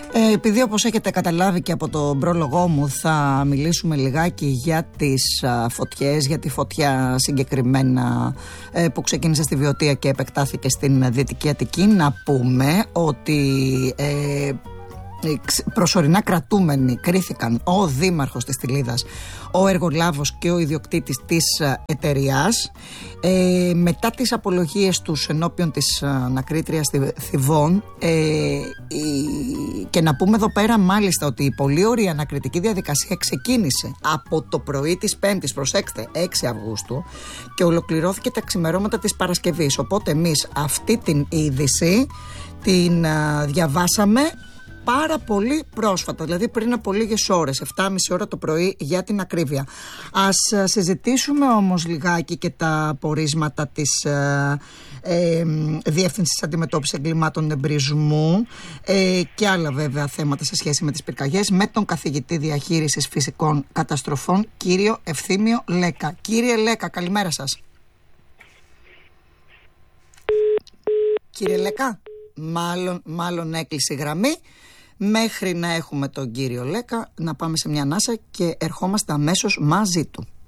Επειδή όπως έχετε καταλάβει και από τον πρόλογό μου θα μιλήσουμε λιγάκι για τις φωτιές, για τη φωτιά συγκεκριμένα που ξεκίνησε στη Βιωτία και επεκτάθηκε στην Δυτική Αττική, να πούμε ότι προσωρινά κρατούμενοι κρίθηκαν ο δήμαρχος της Τυλίδας, ο εργολάβος και ο ιδιοκτήτης της εταιρείας μετά τις απολογίες τους ενώπιον της ανακρίτριας Θηβών, και να πούμε εδώ πέρα μάλιστα ότι η πολύ ωραία ανακριτική διαδικασία ξεκίνησε από το πρωί της Πέμπτης, προσέξτε, 6 Αυγούστου, και ολοκληρώθηκε τα ξημερώματα της Παρασκευής. Οπότε εμείς αυτή την είδηση την διαβάσαμε πάρα πολύ πρόσφατα, δηλαδή πριν από λίγες ώρες, 7.30 ώρα το πρωί για την ακρίβεια. Ας συζητήσουμε όμως λιγάκι και τα πορίσματα της Διεύθυνσης Αντιμετώπισης Εγκλημάτων Εμπρισμού και άλλα βέβαια θέματα σε σχέση με τις πυρκαγιές με τον καθηγητή διαχείρισης φυσικών καταστροφών, κύριο Ευθύμιο Λέκα. Κύριε Λέκα, καλημέρα σας. Κύριε Λέκα, μάλλον έκλεισε η γραμμή. Μέχρι να έχουμε τον κύριο Λέκα, να πάμε σε μια ανάσα και ερχόμαστε αμέσως μαζί του.